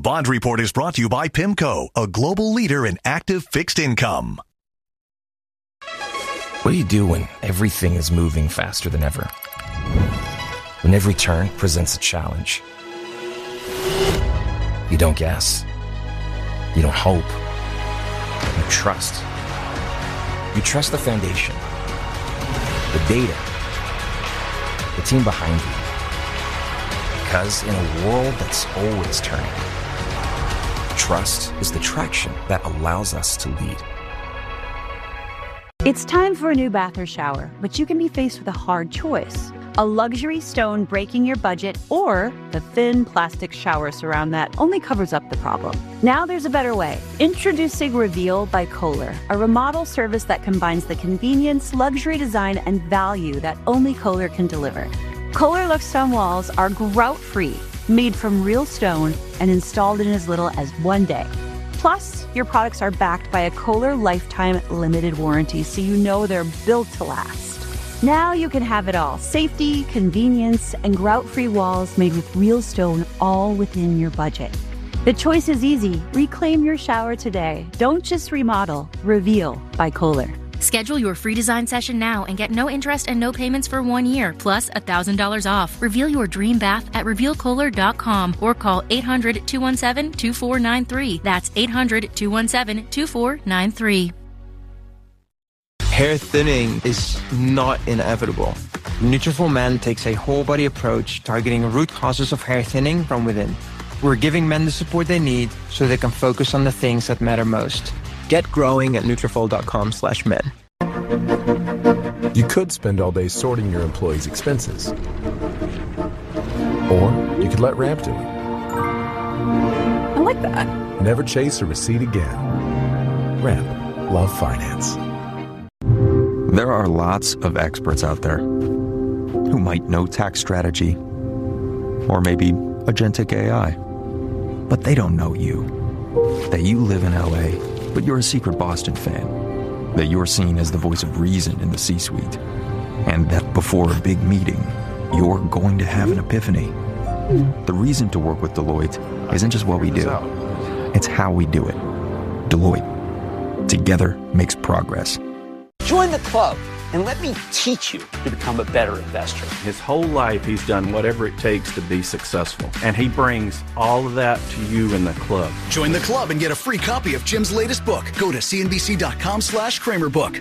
Bond Report is brought to you by PIMCO, a global leader in active fixed income. What do you do when everything is moving faster than ever? When every turn presents a challenge? You don't guess. You don't hope. You trust. You trust the foundation, the data, the team behind you. Because in a world that's always turning, trust is the traction that allows us to lead. It's time for a new bath or shower, but you can be faced with a hard choice. A luxury stone breaking your budget, or the thin plastic shower surround that only covers up the problem. Now there's a better way. Introducing Reveal by Kohler, a remodel service that combines the convenience, luxury design, and value that only Kohler can deliver. Kohler Luxe Stone walls are grout-free, made from real stone, and installed in as little as 1 day. Plus, your products are backed by a Kohler Lifetime Limited Warranty, so you know they're built to last. Now you can have it all. Safety, convenience, and grout-free walls made with real stone, all within your budget. The choice is easy. Reclaim your shower today. Don't just remodel. Reveal by Kohler. Schedule your free design session now and get no interest and no payments for 1 year, plus $1,000 off. Reveal your dream bath at RevealKohler.com or call 800-217-2493. That's 800-217-2493. Hair thinning is not inevitable. Nutrafol Men takes a whole-body approach targeting root causes of hair thinning from within. We're giving men the support they need so they can focus on the things that matter most. Get growing at Nutrafol.com/men. You could spend all day sorting your employees' expenses. Or you could let Ramp do it. I like that. Never chase a receipt again. Ramp. Love finance. There are lots of experts out there who might know tax strategy or maybe agentic AI, but they don't know you. That you live in LA, but you're a secret Boston fan. That you're seen as the voice of reason in the C-suite. And that before a big meeting, you're going to have an epiphany. The reason to work with Deloitte isn't just what we do. It's how we do it. Deloitte. Together makes progress. Join the club and let me teach you to become a better investor. His whole life, he's done whatever it takes to be successful. And he brings all of that to you in the club. Join the club and get a free copy of Jim's latest book. Go to cnbc.com/KramerBook.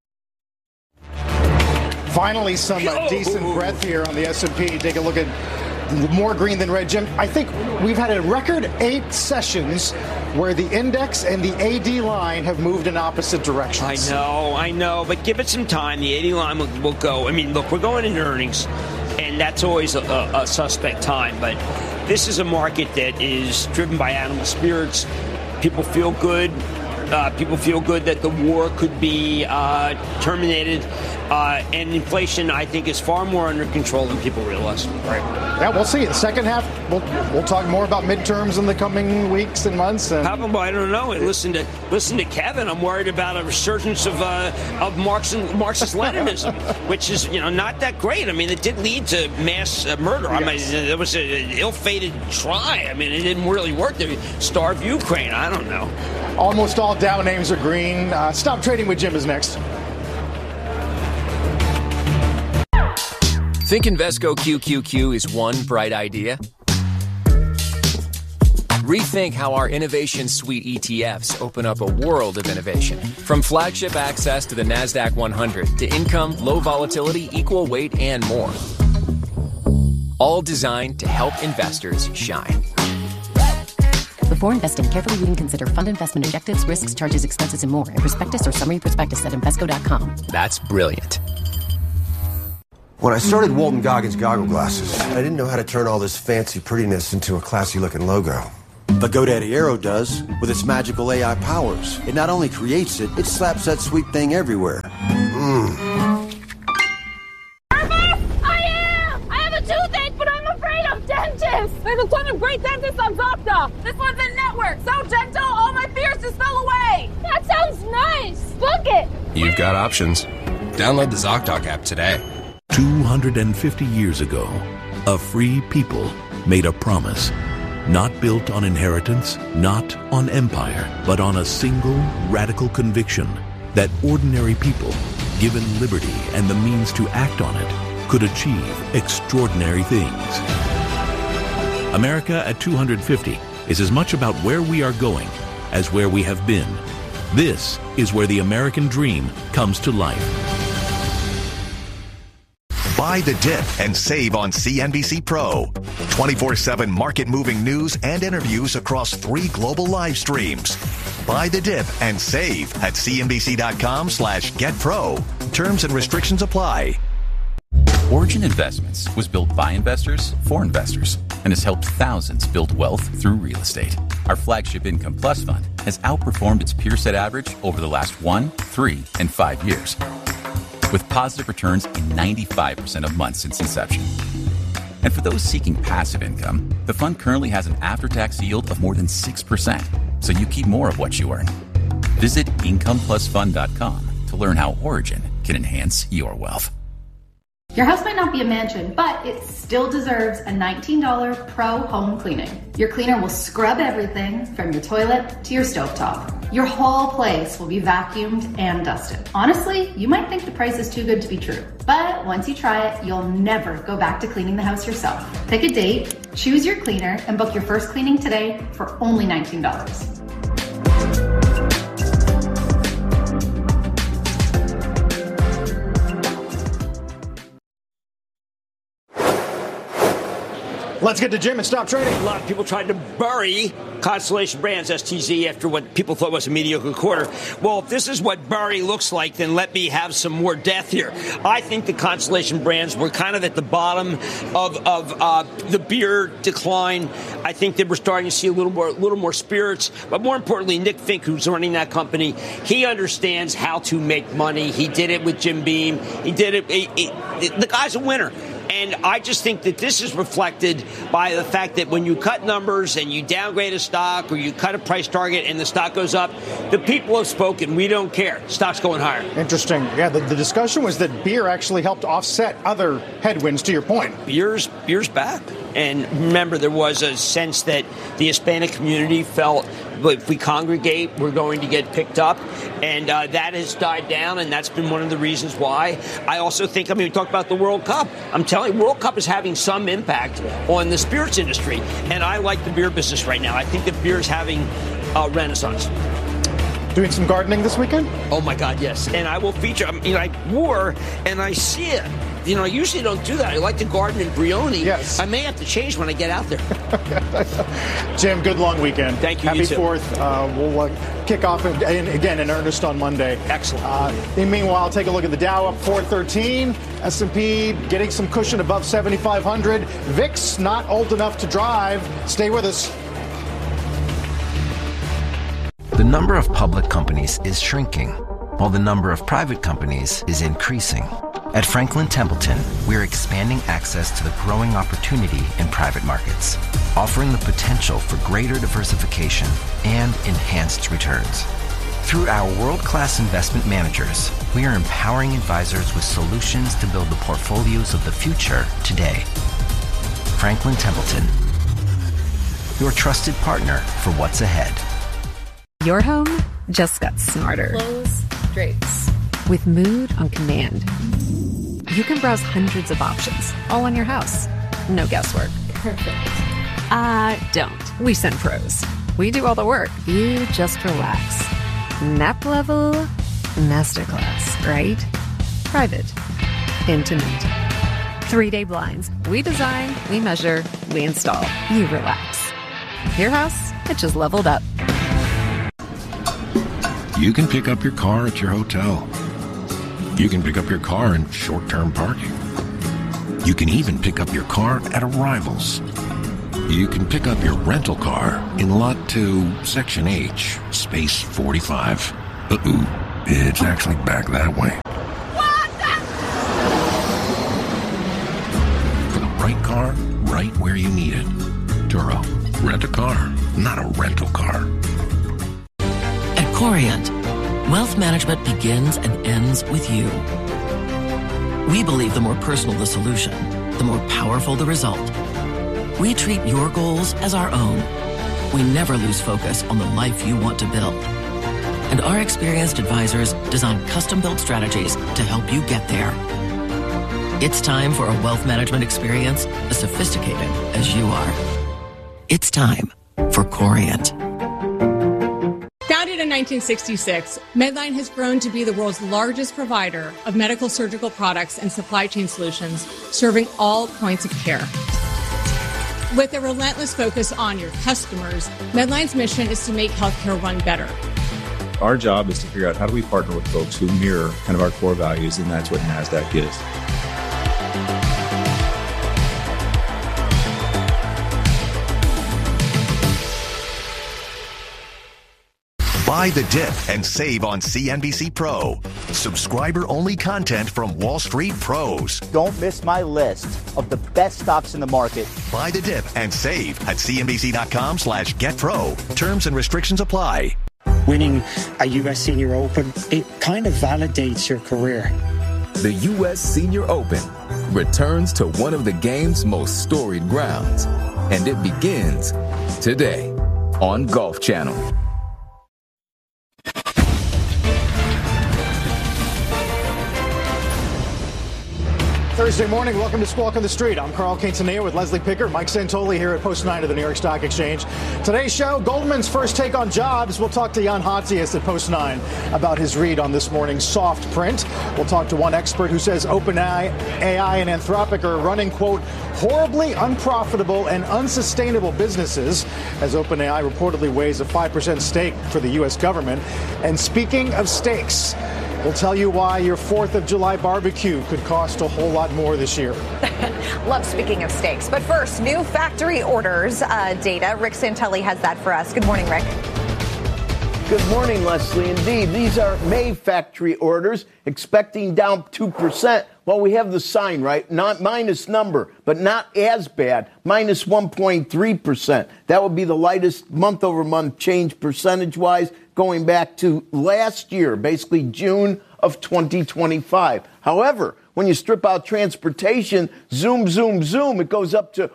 Finally, some decent breadth here on the S&P. Take a look at more green than red. Jim, I think we've had a record 8 sessions where the index and the AD line have moved in opposite directions. I know, but give it some time. The AD line will go. I mean, look, we're going into earnings, and that's always a suspect time, but this is a market that is driven by animal spirits. People feel good. People feel good that the war could be terminated. And inflation, I think, is far more under control than people realize. Right. Yeah, we'll see. The second half, we'll talk more about midterms in the coming weeks and months. And I don't know. And listen to Kevin. I'm worried about a resurgence of Marxist-Leninism, which is not that great. I mean, it did lead to mass murder. Yes. I mean, it was an ill-fated try. I mean, it didn't really work. They starved Ukraine. I don't know. Almost all Dow names are green. Stop Trading with Jim is next. Think Invesco QQQ is one bright idea? Rethink how our Innovation Suite ETFs open up a world of innovation. From flagship access to the NASDAQ 100 to income, low volatility, equal weight, and more. All designed to help investors shine. Before investing, carefully read and consider fund investment objectives, risks, charges, expenses, and more in prospectus or summary prospectus at Invesco.com. That's brilliant. When I started Walton Goggins Goggle Glasses, I didn't know how to turn all this fancy prettiness into a classy-looking logo. But GoDaddy Aero does, with its magical AI powers. It not only creates it, it slaps that sweet thing everywhere. There's a ton of great dentists on Zocdoc. This one's in network. So gentle, all my fears just fell away. That sounds nice. Book it. You've got options. Download the Zocdoc app today. 250 years ago, a free people made a promise. Not built on inheritance, not on empire, but on a single radical conviction that ordinary people, given liberty and the means to act on it, could achieve extraordinary things. America at 250 is as much about where we are going as where we have been. This is where the American dream comes to life. Buy the dip and save on CNBC Pro. 24/7 market-moving news and interviews across 3 global live streams. Buy the dip and save at cnbc.com/getpro. Terms and restrictions apply. Origin Investments was built by investors for investors and has helped thousands build wealth through real estate. Our flagship Income Plus fund has outperformed its peer set average over the last 1, 3, and 5 years, with positive returns in 95% of months since inception. And for those seeking passive income, the fund currently has an after-tax yield of more than 6%, so you keep more of what you earn. Visit IncomePlusFund.com to learn how Origin can enhance your wealth. Your house might not be a mansion, but it still deserves a $19 pro home cleaning. Your cleaner will scrub everything from your toilet to your stovetop. Your whole place will be vacuumed and dusted. Honestly, you might think the price is too good to be true, but once you try it, you'll never go back to cleaning the house yourself. Pick a date, choose your cleaner, and book your first cleaning today for only $19. Let's get to Jim and stop trading. A lot of people tried to bury Constellation Brands, STZ, after what people thought was a mediocre quarter. Well, if this is what bury looks like, then let me have some more death here. I think the Constellation Brands were kind of at the bottom of the beer decline. I think they were starting to see a little more spirits. But more importantly, Nick Fink, who's running that company, he understands how to make money. He did it with Jim Beam. He did it. The guy's a winner. And I just think that this is reflected by the fact that when you cut numbers and you downgrade a stock or you cut a price target and the stock goes up, the people have spoken. We don't care. Stock's going higher. Interesting. Yeah, the discussion was that beer actually helped offset other headwinds, to your point. Beer's back. And remember, there was a sense that the Hispanic community felt if we congregate, we're going to get picked up. And that has died down, and that's been one of the reasons why. I also think, we talked about the World Cup. I'm telling you, World Cup is having some impact on the spirits industry. And I like the beer business right now. I think that beer is having a renaissance. Doing some gardening this weekend? Oh, my God, yes. And I will feature, I wore, and I see it. I usually don't do that. I like to garden in Brioni. Yes. I may have to change when I get out there. Jim, good long weekend. Thank you. Happy 4th. We'll kick off again in earnest on Monday. Excellent. Meanwhile, take a look at the Dow up 413. S&P getting some cushion above 7,500. VIX not old enough to drive. Stay with us. The number of public companies is shrinking, while the number of private companies is increasing. At Franklin Templeton, we're expanding access to the growing opportunity in private markets, offering the potential for greater diversification and enhanced returns. Through our world-class investment managers, we are empowering advisors with solutions to build the portfolios of the future today. Franklin Templeton, your trusted partner for what's ahead. Your home just got smarter. Clothes, drapes. With Mood on command, you can browse hundreds of options, all on your house. No guesswork. Perfect. Don't. We send pros. We do all the work. You just relax. Nap level, masterclass, right? Private. Intimate. 3-day blinds. We design, we measure, we install. You relax. Your house, it just leveled up. You can pick up your car at your hotel. You can pick up your car in short-term parking. You can even pick up your car at Arrivals. You can pick up your rental car in Lot 2, Section H, Space 45. It's actually back that way. For the right car, right where you need it. Turo, rent a car, not a rental car. At Corient, wealth management begins and ends with you. We believe the more personal the solution, the more powerful the result. we treat your goals as our own. We never lose focus on the life you want to build. And our experienced advisors design custom-built strategies to help you get there. It's time for a wealth management experience as sophisticated as you are. It's time for Corient. Founded in 1966, Medline has grown to be the world's largest provider of medical surgical products and supply chain solutions, serving all points of care. With a relentless focus on your customers, Medline's mission is to make healthcare run better. Our job is to figure out how do we partner with folks who mirror kind of our core values, and that's what NASDAQ is. Buy the dip and save on CNBC Pro. Subscriber-only content from Wall Street pros. Don't miss my list of the best stocks in the market. Buy the dip and save at cnbc.com/getpro. Terms and restrictions apply. Winning a U.S. Senior Open, it kind of validates your career. The U.S. Senior Open returns to one of the game's most storied grounds, and it begins today on Golf Channel. Thursday morning, welcome to Squawk on the Street. I'm Carl Quintanilla with Leslie Picker, Mike Santoli here at Post 9 of the New York Stock Exchange. Today's show, Goldman's first take on jobs. We'll talk to Jan Hatzius at Post 9 about his read on this morning's soft print. We'll talk to one expert who says OpenAI and Anthropic are running, quote, horribly unprofitable and unsustainable businesses, as OpenAI reportedly weighs a 5% stake for the U.S. government. And speaking of stakes, we'll tell you why your 4th of July barbecue could cost a whole lot more this year. Love speaking of steaks. But first, new factory orders data. Rick Santelli has that for us. Good morning, Rick. Good morning, Leslie. Indeed, these are May factory orders, expecting down 2%. Well, we have the sign, right? Not minus number, but not as bad. Minus 1.3%. That would be the lightest month-over-month change percentage-wise going back to last year, basically June of 2025. However, when you strip out transportation, zoom, it goes up to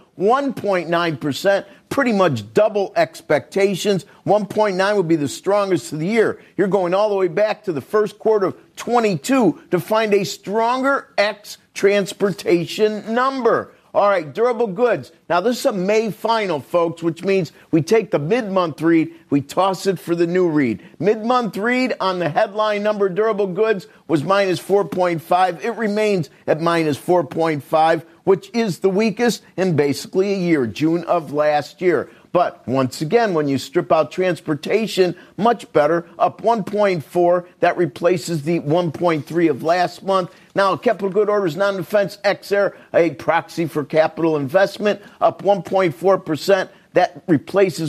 1.9%, pretty much double expectations. 1.9 would be the strongest of the year. You're going all the way back to the first quarter of 22 to find a stronger ex-transportation number. All right, durable goods. Now, this is a May final, folks, which means we take the mid-month read, we toss it for the new read. Mid-month read on the headline number durable goods was minus 4.5. It remains at minus 4.5, which is the weakest in basically a year, June of last year. But once again, when you strip out transportation, much better, up 1.4. That replaces the 1.3 of last month. Now, capital good orders, non-defense, X-Air, a proxy for capital investment, up 1.4%. That replaces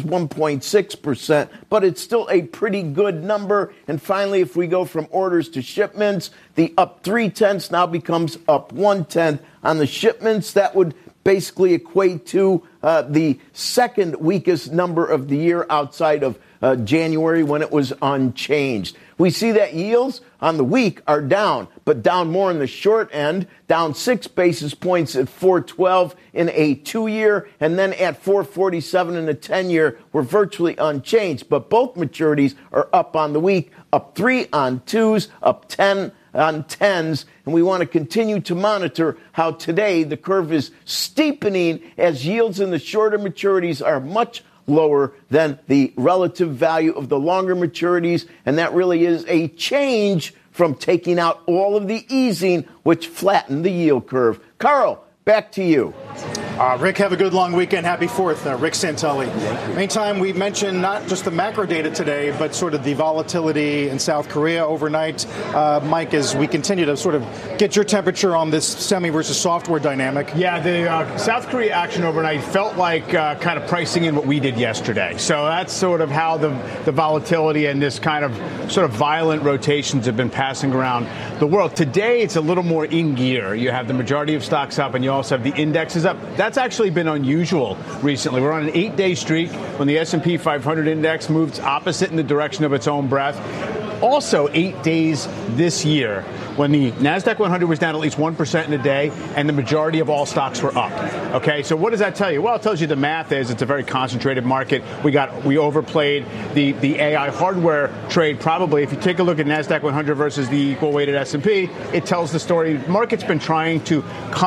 1.6%, but it's still a pretty good number. And finally, if we go from orders to shipments, the up 0.3 now becomes up 0.1 on the shipments. That would basically equate to the second weakest number of the year outside of January when it was unchanged. We see that yields on the week are down, but down more in the short end, down 6 basis points at 4.12 in a 2-year, and then at 4.47 in a 10-year. We're virtually unchanged, but both maturities are up on the week, up 3 on 2s, up 10 on 10s, and we want to continue to monitor how today the curve is steepening as yields in the shorter maturities are much lower than the relative value of the longer maturities, and that really is a change from taking out all of the easing, which flattened the yield curve. Carl, back to you. Rick, have a good long weekend. Happy 4th. Rick Santelli. Meantime, we mentioned not just the macro data today, but sort of the volatility in South Korea overnight. Mike, as we continue to sort of get your temperature on this semi versus software dynamic. Yeah, the South Korea action overnight felt like kind of pricing in what we did yesterday. So that's sort of how the volatility and this kind of sort of violent rotations have been passing around the world. Today, it's a little more in gear. You have the majority of stocks up, and you also have the indexes up. That's actually been unusual recently. We're on an 8-day streak when the S&P 500 index moves opposite in the direction of its own breath. also 8 days this year when the NASDAQ 100 was down at least 1% in a day and the majority of all stocks were up. Okay, so what does that tell you? Well, it tells you the math is it's a very concentrated market. We overplayed the AI hardware trade probably. If you take a look at NASDAQ 100 versus the equal weighted S&P, it tells the story. The market's been trying to come